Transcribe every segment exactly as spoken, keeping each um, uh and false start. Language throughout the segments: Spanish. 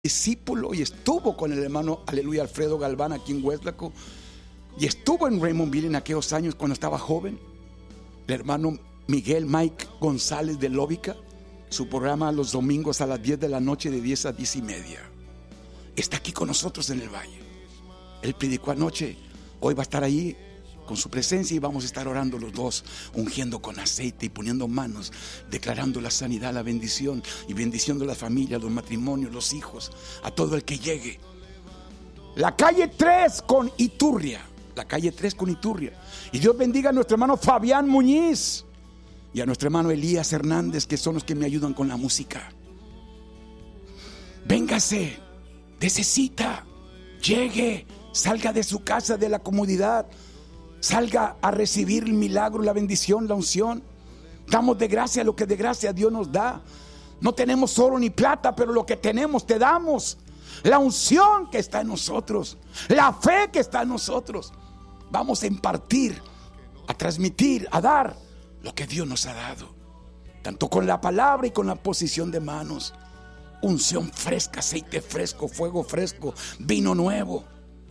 discípulo y estuvo con el hermano, aleluya, Alfredo Galván aquí en Hueslaco, y estuvo en Raymondville en aquellos años cuando estaba joven. El hermano Miguel Mike González de Lóbica, su programa los domingos a las diez de la noche, de diez a diez y media, está aquí con nosotros en el valle. Él predicó anoche, hoy va a estar ahí con su presencia y vamos a estar orando los dos, ungiendo con aceite y poniendo manos, declarando la sanidad, la bendición y bendiciendo a la familia, los matrimonios, los hijos, a todo el que llegue. La calle tres con Iturria, la calle tres con Iturria. Y Dios bendiga a nuestro hermano Fabián Muñiz y a nuestro hermano Elías Hernández, que son los que me ayudan con la música. Véngase, dese cita, llegue, salga de su casa, de la comodidad, salga a recibir el milagro, la bendición, la unción. Damos de gracia lo que de gracia Dios nos da. No tenemos oro ni plata, pero lo que tenemos te damos. La unción que está en nosotros, la fe que está en nosotros. Vamos a impartir, a transmitir, a dar lo que Dios nos ha dado, tanto con la palabra y con la posición de manos. Unción fresca, aceite fresco, fuego fresco, vino nuevo.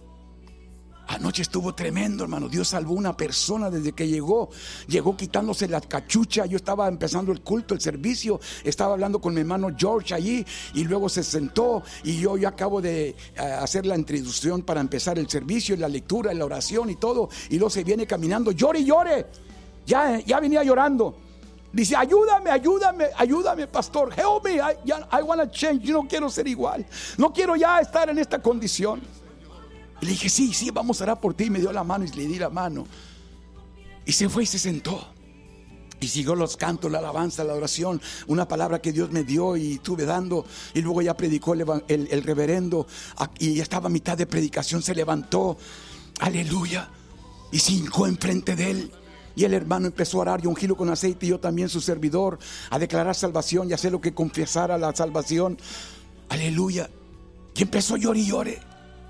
Anoche estuvo tremendo, hermano. Dios salvó a una persona desde que llegó. Llegó quitándose la cachucha. Yo estaba empezando el culto, el servicio. Estaba hablando con mi hermano George allí. Y luego se sentó. Y yo, yo acabo de uh, hacer la introducción para empezar el servicio, y la lectura, y la oración y todo. Y luego se viene caminando. Llore y llore. Ya, ya venía llorando. Dice, ayúdame, ayúdame, ayúdame, pastor. Help me. I, I want to change. Yo no quiero ser igual. No quiero ya estar en esta condición. Y le dije, sí, sí, vamos a orar por ti. Y me dio la mano y le di la mano. Y se fue y se sentó. Y siguió los cantos, la alabanza, la oración. Una palabra que Dios me dio y estuve dando. Y luego ya predicó el, el, el reverendo. Y ya estaba a mitad de predicación, se levantó. Aleluya. Y se hincó enfrente de él. Y el hermano empezó a orar y ungirlo con aceite. Y yo también, su servidor, a declarar salvación y hacer lo que confesara la salvación. Aleluya. Y empezó a llorar y llore.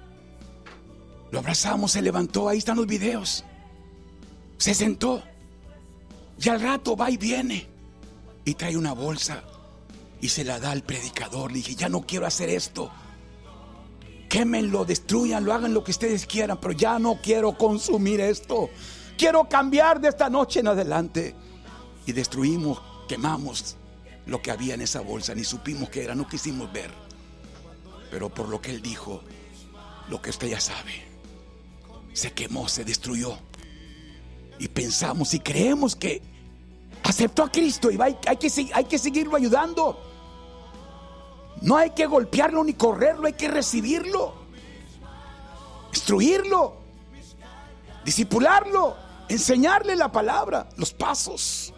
Lo abrazamos, se levantó, ahí están los videos. Se sentó. Y al rato va y viene. Y trae una bolsa. Y se la da al predicador. Le dije, ya no quiero hacer esto. Quémenlo, destruyanlo, hagan lo que ustedes quieran. Pero ya no quiero consumir esto. Quiero cambiar de esta noche en adelante. Y destruimos, quemamos lo que había en esa bolsa. Ni supimos qué era, no quisimos ver. Pero por lo que él dijo, lo que usted ya sabe, se quemó, se destruyó. Y pensamos y creemos que aceptó a Cristo y va, hay, hay, que, hay que seguirlo ayudando. No hay que golpearlo ni correrlo, hay que recibirlo, instruirlo, discipularlo, enseñarle la palabra, los pasos.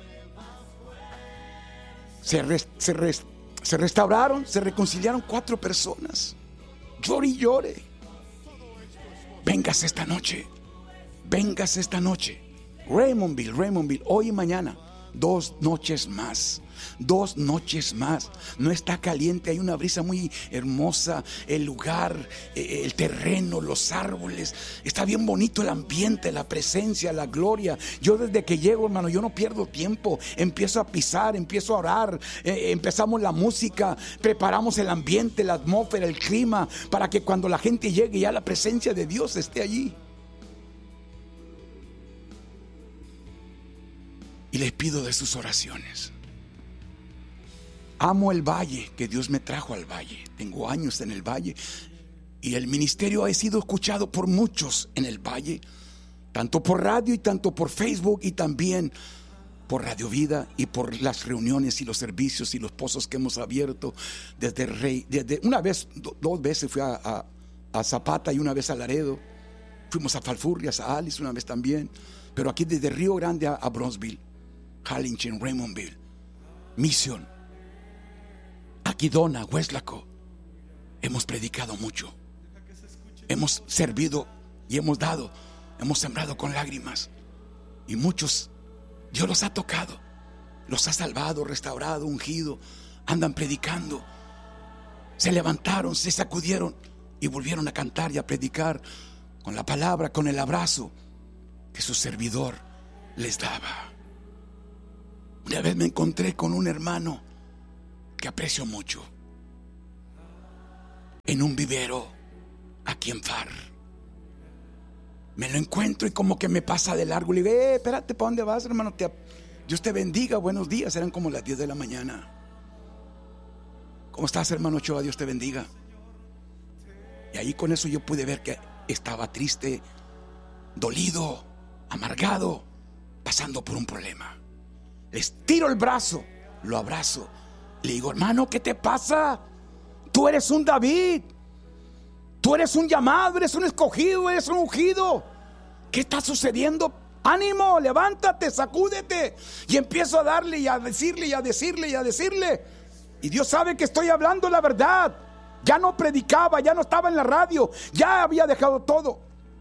Se, res, se, res, se restauraron, se reconciliaron cuatro personas. Llore y llore. Véngase esta noche, véngase esta noche. Raymondville, Raymondville, hoy y mañana, dos noches más, dos noches más. No está caliente, hay una brisa muy hermosa, el lugar, el terreno, los árboles, está bien bonito el ambiente, la presencia, la gloria. Yo desde que llego, hermano, yo no pierdo tiempo, empiezo a pisar, empiezo a orar, eh, empezamos la música, preparamos el ambiente, la atmósfera, el clima, para que cuando la gente llegue ya la presencia de Dios esté allí. Y les pido de sus oraciones. Amo el valle, que Dios me trajo al valle. Tengo años en el valle y el ministerio ha sido escuchado por muchos en el valle, tanto por radio y tanto por Facebook y también por Radio Vida y por las reuniones y los servicios y los pozos que hemos abierto desde Rey. Desde una vez, do, dos veces fui a, a, a Zapata y una vez a Laredo. Fuimos a Falfurrias, a Alice una vez también. Pero aquí desde Río Grande a, a Bronzeville, Harlingen, Raymondville, Mission, aquí Dona, Hueslaco, hemos predicado mucho, hemos servido y hemos dado, hemos sembrado con lágrimas, y muchos Dios los ha tocado, los ha salvado, restaurado, ungido, andan predicando, se levantaron, se sacudieron y volvieron a cantar y a predicar con la palabra, con el abrazo que su servidor les daba. Una vez me encontré con un hermano que aprecio mucho. en un vivero aquí en F A R. Me lo encuentro y como que me pasa de largo. Le digo, eh, espérate, ¿para dónde vas, hermano? Te, Dios te bendiga, buenos días. Eran como las diez de la mañana. ¿Cómo estás, hermano Ochoa? Dios te bendiga. Y ahí con eso yo pude ver que estaba triste, dolido, amargado, pasando por un problema. Les tiro el brazo, lo abrazo. Le digo, hermano, ¿qué te pasa? Tú eres un David. Tú eres un llamado, eres un escogido, eres un ungido. ¿Qué está sucediendo? Ánimo, levántate, sacúdete. Y empiezo a darle y a decirle y a decirle y a decirle. Y Dios sabe que estoy hablando la verdad. Ya no predicaba, ya no estaba en la radio, ya había dejado todo.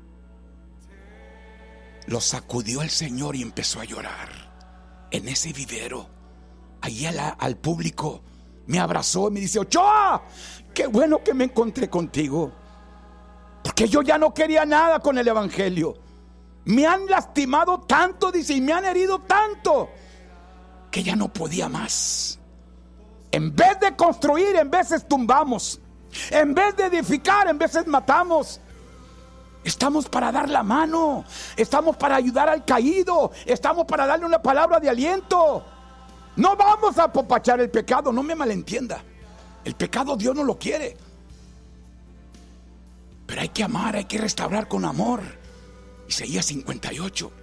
Lo sacudió el Señor y empezó a llorar en ese vivero. Allí al, al público me abrazó y me dice, Ochoa, qué bueno que me encontré contigo. Porque yo ya no quería nada con el evangelio. Me han lastimado tanto, dice, y me han herido tanto, que ya no podía más. En vez de construir, en veces tumbamos. En vez de edificar, en veces matamos. Estamos para dar la mano. Estamos para ayudar al caído. Estamos para darle una palabra de aliento. No vamos a apopachar el pecado, no me malentienda. El pecado Dios no lo quiere. Pero hay que amar, hay que restaurar con amor. Isaías cincuenta y ocho.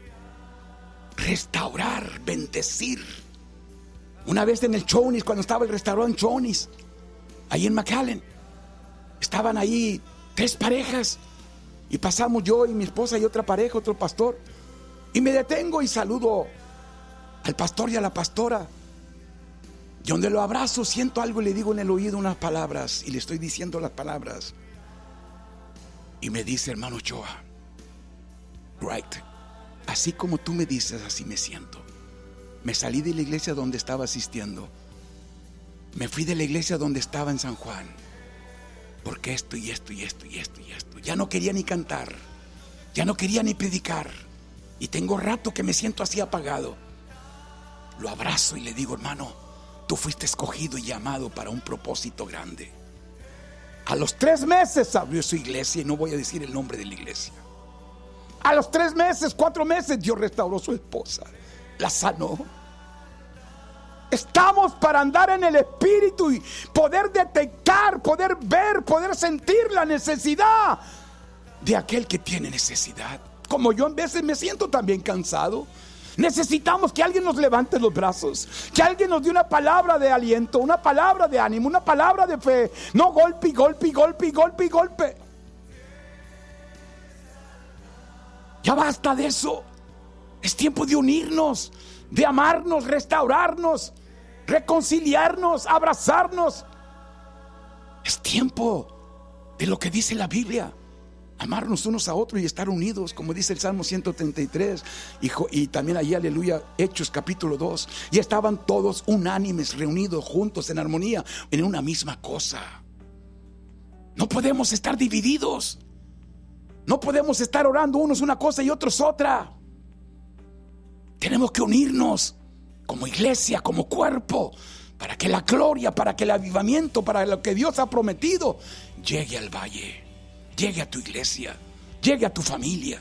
Restaurar, bendecir. Una vez en el Chownis, cuando estaba el restaurante Chownis, ahí en McAllen, estaban ahí tres parejas. Y pasamos yo y mi esposa y otra pareja, otro pastor. Y me detengo y saludo al pastor y a la pastora. Y donde lo abrazo, siento algo y le digo en el oído unas palabras. Y le estoy diciendo las palabras. Y me dice, hermano Ochoa, right, así como tú me dices, así me siento. Me salí de la iglesia donde estaba asistiendo. Me fui de la iglesia donde estaba en San Juan. Porque esto y esto y esto y esto y esto. Ya no quería ni cantar. Ya no quería ni predicar. Y tengo rato que me siento así apagado. Lo abrazo y le digo, hermano, tú fuiste escogido y llamado para un propósito grande. A los tres meses abrió su iglesia, y no voy a decir el nombre de la iglesia. A los tres meses, cuatro meses, Dios restauró su esposa, la sanó. Estamos para andar en el Espíritu y poder detectar, poder ver, poder sentir la necesidad de aquel que tiene necesidad. Como yo en veces me siento también cansado. Necesitamos que alguien nos levante los brazos, que alguien nos dé una palabra de aliento, una palabra de ánimo, una palabra de fe. No golpe y golpe y golpe y golpe y golpe. Ya basta de eso. Es tiempo de unirnos, de amarnos, restaurarnos, reconciliarnos, abrazarnos. Es tiempo de lo que dice la Biblia. Amarnos unos a otros y estar unidos, como dice el Salmo ciento treinta y tres, y, y también allí, aleluya, Hechos capítulo dos. Y estaban todos unánimes, reunidos juntos en armonía, en una misma cosa. No podemos estar divididos. No podemos estar orando unos una cosa y otros otra. Tenemos que unirnos como iglesia, como cuerpo, para que la gloria, para que el avivamiento, para lo que Dios ha prometido, llegue al valle. Llegue a tu iglesia, llegue a tu familia.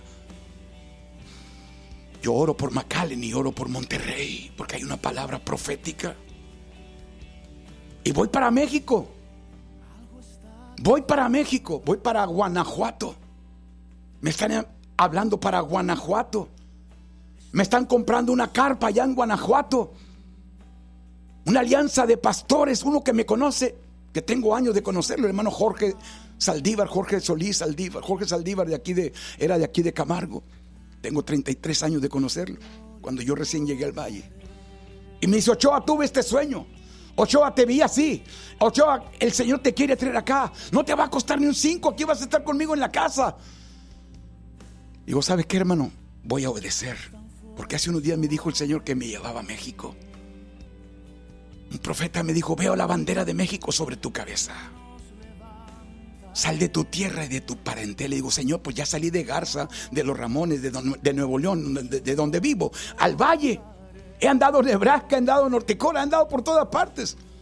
Yo oro por McAllen y oro por Monterrey, porque hay una palabra profética. Y voy para México. Voy para México, voy para Guanajuato. Me están hablando para Guanajuato. Me están comprando una carpa allá en Guanajuato. Una alianza de pastores, uno que me conoce, que tengo años de conocerlo, el hermano Jorge Saldívar, Jorge Solís Saldívar, Jorge Saldívar de aquí de, era de aquí de Camargo. Tengo treinta y tres años de conocerlo, cuando yo recién llegué al valle. Y me dice, Ochoa, tuve este sueño. Ochoa, te vi así. Ochoa, el Señor te quiere traer acá. No te va a costar ni un cinco, aquí vas a estar conmigo en la casa. Digo, ¿sabes qué, hermano? Voy a obedecer. Porque hace unos días me dijo el Señor que me llevaba a México. Un profeta me dijo, veo la bandera de México sobre tu cabeza. Sal de tu tierra y de tu parentela. Le digo, Señor, pues ya salí de Garza, de los Ramones, de, don, de Nuevo León, de, de donde vivo, al valle. He andado en Nebraska, he andado en Norte Dakota, he andado por todas partes.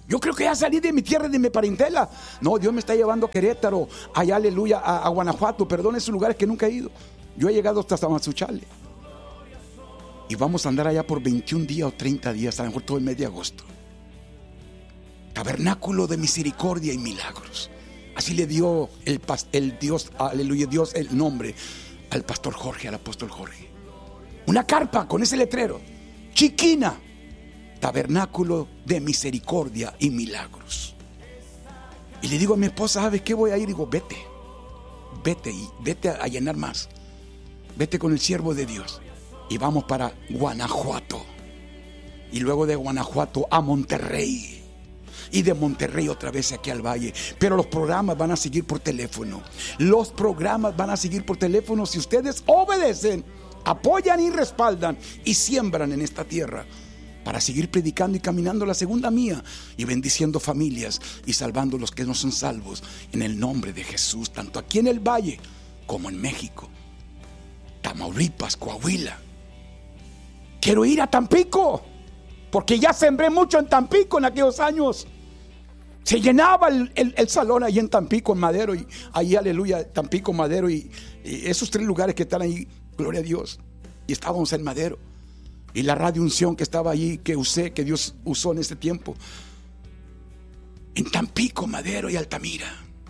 Yo creo que ya salí de mi tierra, de mi parentela. No, Dios me está llevando a Querétaro, allá, aleluya, a, a Guanajuato, perdón, esos lugares que nunca he ido. Yo he llegado hasta Tamazunchale. Y vamos a andar allá por veintiún días o treinta días, a lo mejor todo el mes de agosto. Tabernáculo de misericordia y milagros. Así le dio el, el Dios, aleluya, Dios el nombre al pastor Jorge, al apóstol Jorge. Una carpa con ese letrero, chiquina, tabernáculo de misericordia y milagros. Y le digo a mi esposa, ¿sabes qué? Voy a ir. Digo, vete, vete y vete a llenar más. Vete con el siervo de Dios. Y vamos para Guanajuato. Y luego de Guanajuato a Monterrey. Y de Monterrey otra vez aquí al valle. Pero los programas van a seguir por teléfono. Los programas van a seguir por teléfono si ustedes obedecen, apoyan y respaldan y siembran en esta tierra, para seguir predicando y caminando la segunda mía y bendiciendo familias y salvando los que no son salvos en el nombre de Jesús, tanto aquí en el valle como en México, Tamaulipas, Coahuila. Quiero ir a Tampico, porque ya sembré mucho en Tampico en aquellos años. Se llenaba el, el, el salón ahí en Tampico, en Madero, y ahí, aleluya, Tampico, Madero, y, y esos tres lugares que están ahí, gloria a Dios. Y estábamos en Madero. Y la radio unción que estaba allí, que usé, que Dios usó en este tiempo, en Tampico, Madero y Altamira.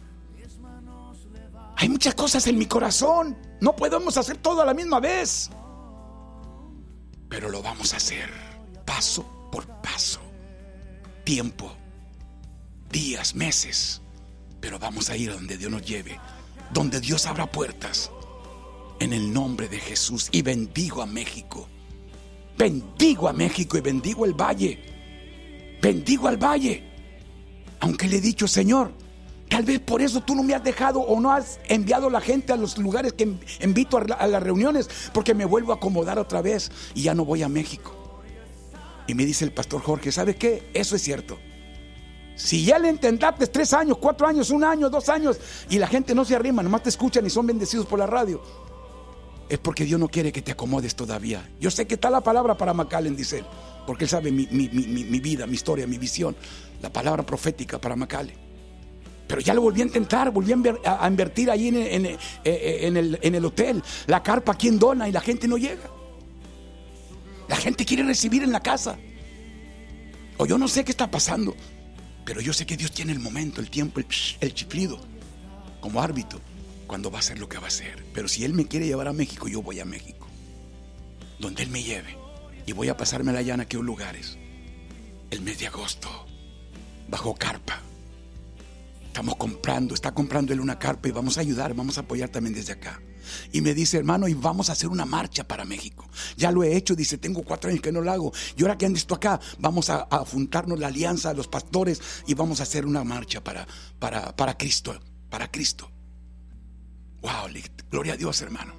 Hay muchas cosas en mi corazón. No podemos hacer todo a la misma vez, pero lo vamos a hacer paso por paso, tiempo, días, meses, pero vamos a ir a donde Dios nos lleve, donde Dios abra puertas, en el nombre de Jesús. Y bendigo a México, bendigo a México y bendigo el valle, bendigo al valle. Aunque le he dicho, Señor, tal vez por eso tú no me has dejado o no has enviado a la gente a los lugares que invito a las reuniones, porque me vuelvo a acomodar otra vez y ya no voy a México. Y me dice el pastor Jorge, ¿sabe qué? Eso es cierto. Si ya le intentaste tres años, cuatro años, un año, dos años, y la gente no se arrima, nomás te escuchan y son bendecidos por la radio, es porque Dios no quiere que te acomodes todavía. Yo sé que está la palabra para McAllen, dice él, porque él sabe mi, mi, mi, mi vida, mi historia, mi visión, la palabra profética para McAllen. Pero ya lo volví a intentar, volví a invertir ahí en, en, en, en, el, en el hotel, la carpa aquí en Dona, y la gente no llega. La gente quiere recibir en la casa. O yo no sé qué está pasando, pero yo sé que Dios tiene el momento, el tiempo, el, el chiflido como árbitro, cuando va a hacer lo que va a hacer. Pero si Él me quiere llevar a México, yo voy a México, donde Él me lleve, y voy a pasármela allá en aquellos lugares. El mes de agosto, bajo carpa. Estamos comprando, está comprando Él una carpa, y vamos a ayudar, vamos a apoyar también desde acá. Y me dice, hermano, y vamos a hacer una marcha para México. Ya lo he hecho, dice, tengo cuatro años que no lo hago. Y ahora que han visto acá, vamos a, a juntarnos la alianza a los pastores y vamos a hacer una marcha para, para, para Cristo, para Cristo. Wow, gloria a Dios, hermano.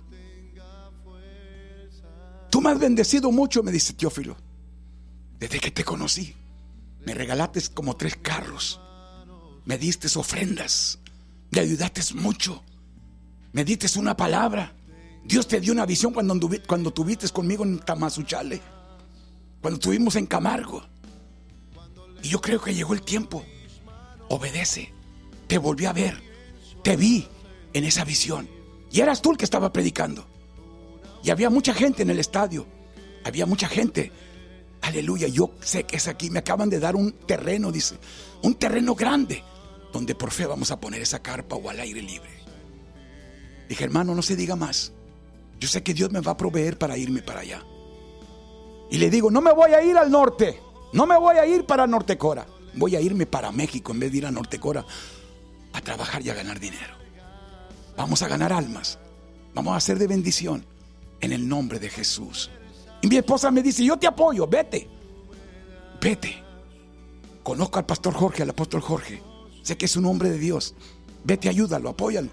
Tú me has bendecido mucho, me dice Teófilo, desde que te conocí. Me regalaste como tres carros, me diste ofrendas, me ayudaste mucho, me diste una palabra. Dios te dio una visión cuando, anduvi, cuando tuviste conmigo en Tamazunchale, cuando estuvimos en Camargo. Y yo creo que llegó el tiempo. Obedece. Te volví a ver, te vi en esa visión, y eras tú el que estaba predicando, y había mucha gente en el estadio, había mucha gente. Aleluya, yo sé que es aquí. Me acaban de dar un terreno, dice, un terreno grande, donde por fe vamos a poner esa carpa o al aire libre. Dije, hermano, no se diga más. Yo sé que Dios me va a proveer para irme para allá. Y le digo, no me voy a ir al norte, no me voy a ir para Nortecora, voy a irme para México en vez de ir a Nortecora a trabajar y a ganar dinero. Vamos a ganar almas, vamos a hacer de bendición en el nombre de Jesús. Y mi esposa me dice, yo te apoyo, vete, vete. Conozco al pastor Jorge, al apóstol Jorge, sé que es un hombre de Dios, vete, ayúdalo, apóyalo.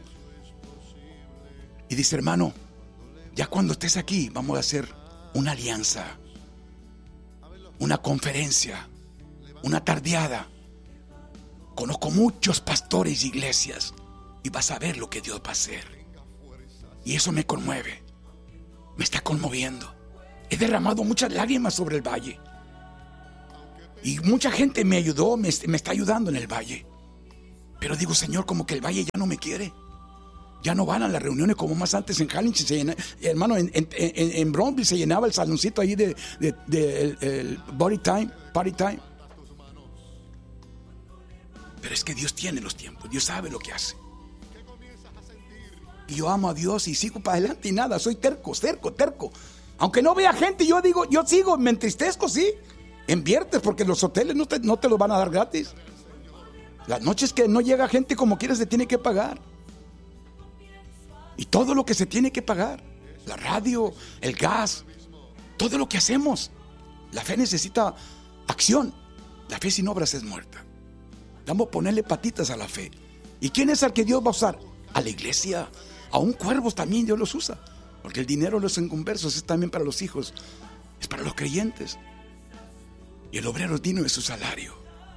Y dice, hermano, ya cuando estés aquí vamos a hacer una alianza, una conferencia, una tardeada. Conozco muchos pastores y iglesias y vas a ver lo que Dios va a hacer. Y eso me conmueve, me está conmoviendo. He derramado muchas lágrimas sobre el valle. Y mucha gente me ayudó, me, me está ayudando en el valle. Pero digo, Señor, como que el valle ya no me quiere. Ya no van a las reuniones como más antes en Hallington se llena, hermano, en, en, en, en Bromby se llenaba el saloncito ahí de, de, de el, el body time, party time. Pero es que Dios tiene los tiempos, Dios sabe lo que hace. Y yo amo a Dios y sigo para adelante y nada, soy terco, terco, terco. Aunque no vea gente, yo digo, yo sigo, me entristezco, sí. Inviertes porque los hoteles no te, no te los van a dar gratis. Las noches que no llega gente como quieras se tiene que pagar. Y todo lo que se tiene que pagar, la radio, el gas, todo lo que hacemos. La fe necesita acción. La fe sin obras es muerta. Vamos a ponerle patitas a la fe. ¿Y quién es el que Dios va a usar? A la iglesia. Aún cuervos también Dios los usa. Porque el dinero de los inconversos es también para los hijos, es para los creyentes. Y el obrero es digno de su salario.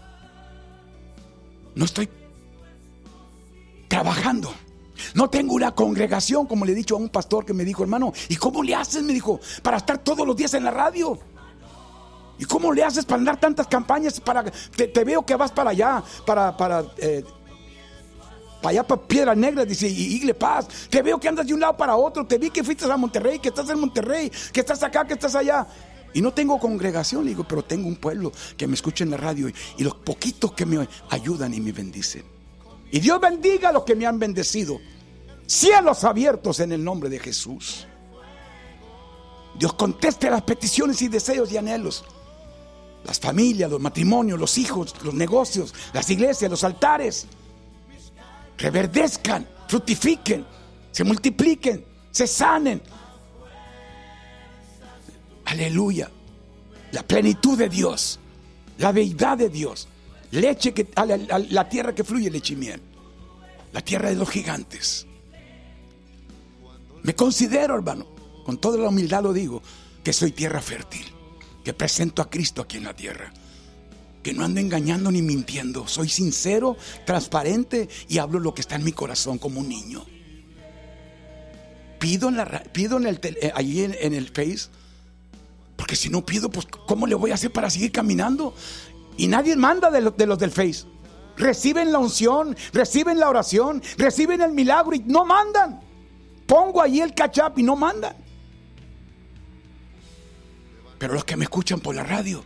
No estoy trabajando. No tengo una congregación, como le he dicho a un pastor que me dijo, hermano, ¿y cómo le haces? Me dijo, para estar todos los días en la radio. ¿Y cómo le haces para andar tantas campañas? Para te, te veo que vas para allá, para para eh, para allá, para Piedra Negra, dice, y Igle Paz. Te veo que andas de un lado para otro. Te vi que fuiste a Monterrey, que estás en Monterrey, que estás acá, que estás allá. Y no tengo congregación, le digo, pero tengo un pueblo que me escucha en la radio y, y los poquitos que me ayudan y me bendicen. Y Dios bendiga a los que me han bendecido. Cielos abiertos en el nombre de Jesús. Dios conteste las peticiones y deseos y anhelos. Las familias, los matrimonios, los hijos, los negocios, las iglesias, los altares reverdezcan, fructifiquen, se multipliquen, se sanen. Aleluya. La plenitud de Dios, la deidad de Dios. Leche que, a la, a la tierra que fluye leche y miel. La tierra de los gigantes. Me considero, hermano, con toda la humildad lo digo, que soy tierra fértil, que presento a Cristo aquí en la tierra, que no ando engañando ni mintiendo. Soy sincero, transparente y hablo lo que está en mi corazón como un niño. Pido en, la, pido en el, allí en, en el Face, porque si no pido, pues ¿cómo le voy a hacer para seguir caminando? Y nadie manda de, lo, de los del Face. Reciben la unción, reciben la oración, reciben el milagro y no mandan. Pongo allí el catch up y no mandan. Pero los que me escuchan por la radio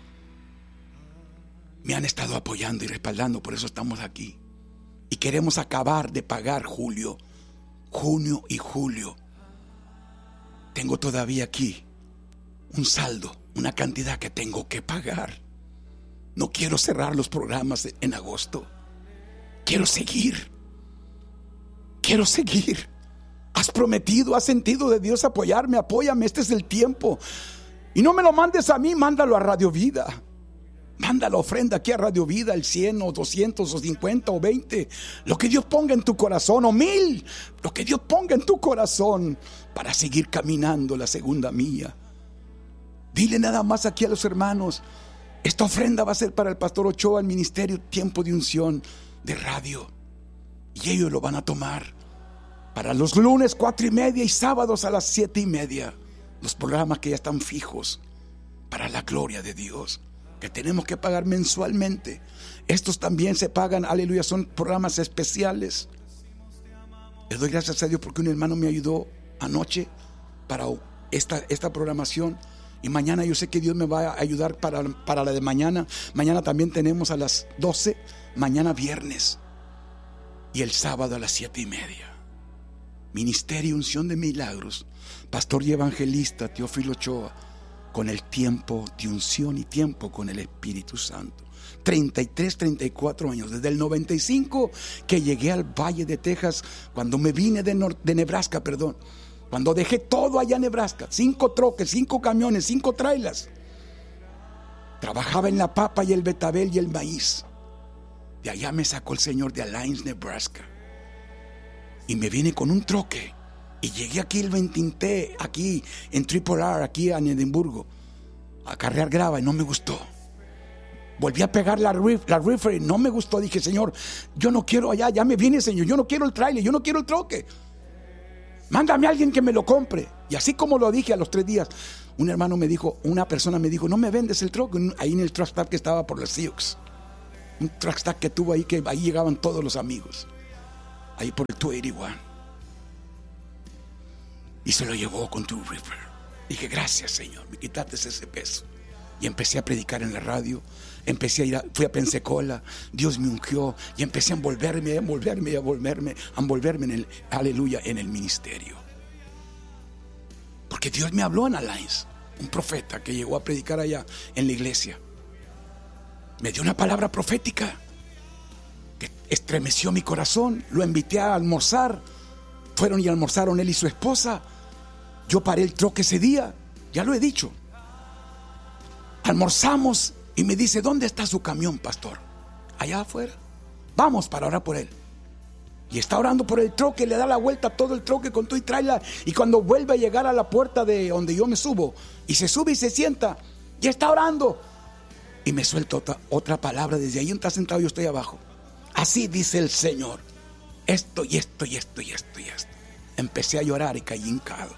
me han estado apoyando y respaldando, por eso estamos aquí. Y queremos acabar de pagar julio, junio y julio. Tengo todavía aquí un saldo, una cantidad que tengo que pagar. No quiero cerrar los programas en agosto. Quiero seguir. Quiero seguir. Has prometido, has sentido de Dios apoyarme, apóyame, este es el tiempo. Y no me lo mandes a mí, mándalo a Radio Vida. Manda la ofrenda aquí a Radio Vida, el cien o doscientos o cincuenta o veinte. Lo que Dios ponga en tu corazón, o mil. Lo que Dios ponga en tu corazón para seguir caminando la segunda milla. Dile nada más aquí a los hermanos, esta ofrenda va a ser para el pastor Ochoa, el ministerio Tiempo de Unción de radio. Y ellos lo van a tomar para los lunes cuatro y media y sábados a las siete y media. Los programas que ya están fijos para la gloria de Dios, que tenemos que pagar mensualmente. Estos también se pagan, aleluya, son programas especiales. Le doy gracias a Dios porque un hermano me ayudó anoche para esta, esta programación. Y mañana yo sé que Dios me va a ayudar para, para la de mañana. Mañana también tenemos a las doce, mañana viernes. Y el sábado a las siete y media. Ministerio Unción de Milagros, pastor y evangelista Teófilo Ochoa, con el tiempo de unción y tiempo con el Espíritu Santo. treinta y tres, treinta y cuatro años, desde el noventa y cinco que llegué al Valle de Texas, cuando me vine de, Nor- de Nebraska, perdón. Cuando dejé todo allá en Nebraska, cinco troques, cinco camiones, cinco trailers. Trabajaba en la papa y el betabel y el maíz. De allá me sacó el Señor de Alliance, Nebraska. Y me vine con un troque. Y llegué aquí el veintiuno, aquí en Triple R, aquí en Edimburgo, a carrear grava y no me gustó. Volví a pegar la riff, la reefer y no me gustó. Dije, Señor, yo no quiero allá, ya me vine, Señor. Yo no quiero el trailer, yo no quiero el troque. Mándame a alguien que me lo compre. Y así como lo dije, a los tres días, un hermano me dijo, una persona me dijo, no me vendes el truck, ahí en el truck stop que estaba por los Sioux. Un truck stop que tuvo ahí, que ahí llegaban todos los amigos, ahí por el doscientos ochenta y uno. Y se lo llevó con tu River. Dije, gracias, Señor, me quitaste ese peso. Y empecé a predicar en la radio. Empecé a ir a, fui a Pensacola. Dios me ungió. Y empecé a envolverme, a envolverme, a envolverme, a envolverme en el, aleluya, en el ministerio. Porque Dios me habló en Alliance. Un profeta que llegó a predicar allá en la iglesia. Me dio una palabra profética que estremeció mi corazón. Lo invité a almorzar. Fueron y almorzaron él y su esposa. Yo paré el troque ese día. Ya lo he dicho. Almorzamos y me dice, ¿dónde está su camión, pastor? Allá afuera. Vamos para orar por él. Y está orando por el troque, le da la vuelta a todo el troque con todo y tráela. Y cuando vuelve a llegar a la puerta de donde yo me subo, y se sube y se sienta, y está orando. Y me suelta otra, otra palabra desde ahí, está sentado, yo estoy abajo. Así dice el Señor. Esto y esto y esto y esto y esto. Empecé a llorar y caí hincado.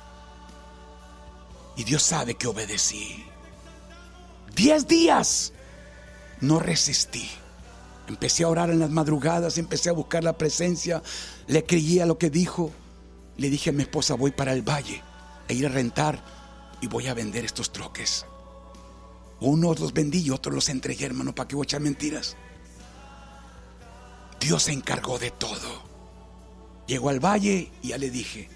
Y Dios sabe que obedecí. Diez días no resistí. Empecé a orar en las madrugadas, empecé a buscar la presencia. Le creí a lo que dijo. Le dije a mi esposa, voy para el valle a ir a rentar y voy a vender estos troques. Unos los vendí y otros los entregué, hermano. ¿Para qué voy a echar mentiras? Dios se encargó de todo. Llego al valle y ya le dije.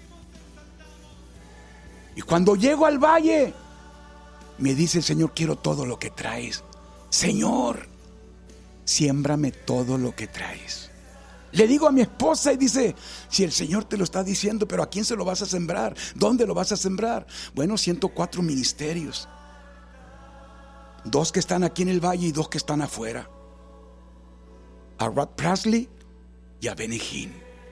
Y cuando llego al valle, me dice el Señor, quiero todo lo que traes. Señor, siémbrame todo lo que traes. Le digo a mi esposa y dice, si el Señor te lo está diciendo, pero ¿a quién se lo vas a sembrar? ¿Dónde lo vas a sembrar? Bueno, ciento cuatro ministerios. Dos que están aquí en el valle y dos que están afuera. A Rod Presley y a Benny Hinn.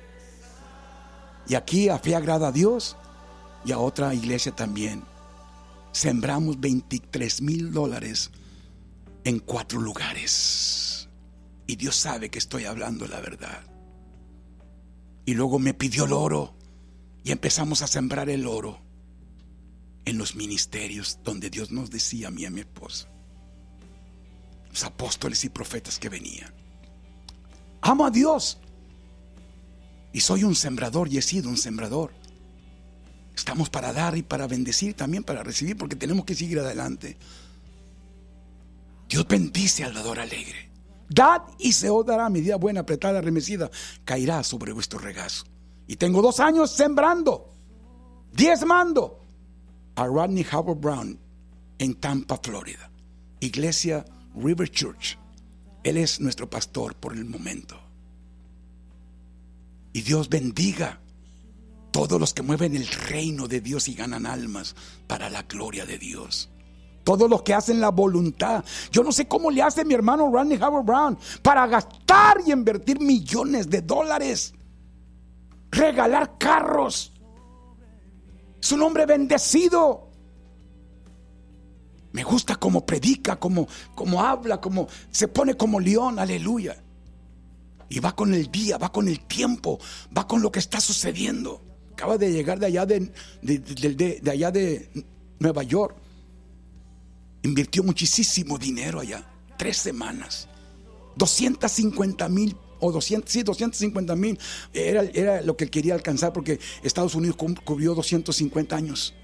Y aquí a Fe Agrada a Dios y a otra iglesia también. Sembramos veintitrés mil dólares en cuatro lugares. Y Dios sabe que estoy hablando la verdad. Y luego me pidió el oro y empezamos a sembrar el oro en los ministerios donde Dios nos decía a mí y a mi esposa. Los apóstoles y profetas que venían. Amo a Dios. Y soy un sembrador y he sido un sembrador. Estamos para dar y para bendecir, también para recibir, porque tenemos que seguir adelante. Dios bendice al dador alegre. Dad y se os dará, medida buena, apretada, remecida, caerá sobre vuestro regazo. Y tengo dos años sembrando, diezmando a Rodney Howard Brown en Tampa, Florida. Iglesia River Church. Él es nuestro pastor por el momento. Y Dios bendiga todos los que mueven el reino de Dios y ganan almas para la gloria de Dios. Todos los que hacen la voluntad. Yo no sé cómo le hace mi hermano Rodney Howard Brown para gastar y invertir millones de dólares, regalar carros. Es un hombre bendecido. Me gusta cómo predica, cómo, cómo habla, cómo se pone como león, aleluya. Y va con el día, va con el tiempo, va con lo que está sucediendo. Acaba de llegar de allá de, de, de, de, de allá de Nueva York. Invirtió muchísimo dinero allá. Tres semanas. doscientos cincuenta mil o doscientos, sí, doscientos cincuenta mil era, era lo que quería alcanzar, porque Estados Unidos cubrió doscientos cincuenta años.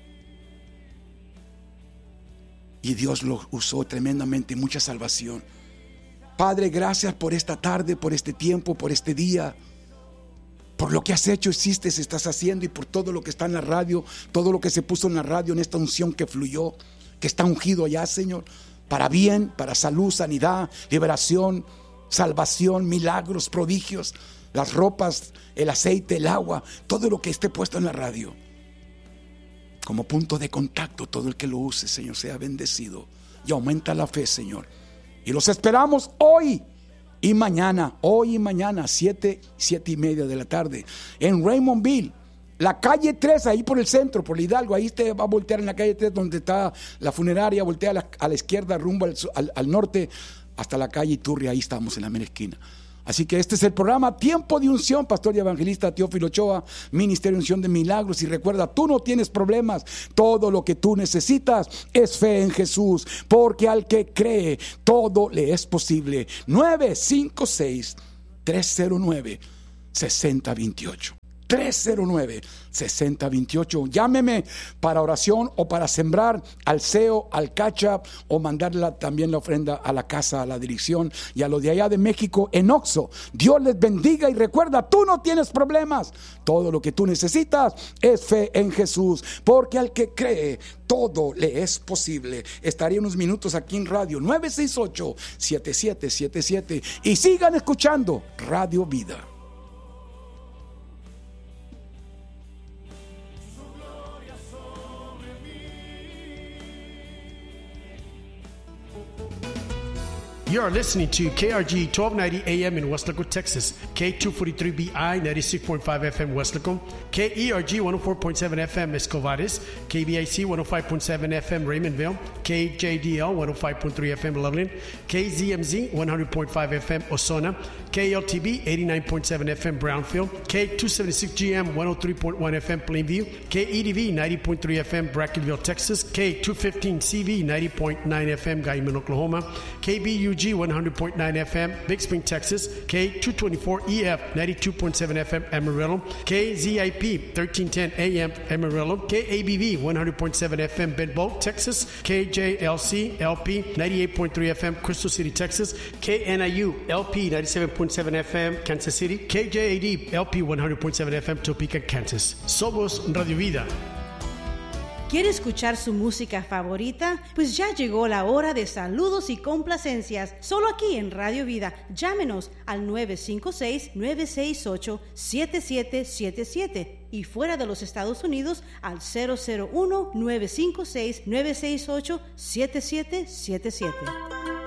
Y Dios lo usó tremendamente, mucha salvación. Padre, gracias por esta tarde, por este tiempo, por este día, por lo que has hecho, hiciste, estás haciendo, y por todo lo que está en la radio, todo lo que se puso en la radio, en esta unción que fluyó, que está ungido allá, Señor, para bien, para salud, sanidad, liberación, salvación, milagros, prodigios, las ropas, el aceite, el agua, todo lo que esté puesto en la radio. Como punto de contacto, todo el que lo use, Señor, sea bendecido. Y aumenta la fe, Señor. Y los esperamos hoy y mañana, hoy y mañana, siete, siete y media de la tarde, en Raymondville, la calle tres, ahí por el centro, por Hidalgo. Ahí te va a voltear en la calle tres, donde está la funeraria, voltea a la, a la izquierda, rumbo al, al, al norte, hasta la calle Iturria. Ahí estamos en la mera esquina. Así que este es el programa Tiempo de Unción, pastor y evangelista Teófilo Ochoa, Ministerio de Unción de Milagros. Y recuerda, tú no tienes problemas, todo lo que tú necesitas es fe en Jesús, porque al que cree, todo le es posible. nueve cinco seis, tres cero nueve, seis cero dos ocho. tres cero nueve, seis cero dos ocho. Llámeme para oración o para sembrar al C E O, al Cacha, o mandarla también la ofrenda a la casa, a la dirección y a los de allá de México en Oxo. Dios les bendiga y recuerda, tú no tienes problemas. Todo lo que tú necesitas es fe en Jesús, porque al que cree, todo le es posible. Estaré unos minutos aquí en radio nueve seis ocho, siete siete siete siete y sigan escuchando Radio Vida. You are listening to K R G twelve ninety A M in Weslaco, Texas, K two forty-three B I ninety-six point five F M Weslaco, K E R G one oh four point seven F M Escovares, K B I C one oh five point seven F M Raymondville, K J D L one oh five point three F M Loveland, K Z M Z one hundred point five F M Osona, K L T B eighty-nine point seven F M Brownfield, K two seventy-six G M one oh three point one F M Plainview, K E D V ninety point three F M Brackenville, Texas, K two fifteen C V ninety point nine F M Guyman, Oklahoma, K B U G one hundred point nine F M Big Spring, Texas, K two twenty-four E F ninety-two point seven F M Amarillo, K Z I P thirteen ten A M Amarillo, K A B V one hundred point seven F M Bedboe, Texas, K J L C L P ninety-eight point three F M Crystal City, Texas, K N I U L P ninety-seven point seven F M Kansas City, K J A D L P one hundred point seven F M Topeka, Kansas. Somos Radio Vida. ¿Quiere escuchar su música favorita? Pues ya llegó la hora de saludos y complacencias. Solo aquí en Radio Vida. Llámenos al nueve cinco seis, nueve seis ocho, siete siete siete siete y fuera de los Estados Unidos al cero cero uno, nueve cinco seis, nueve seis ocho, siete siete siete siete.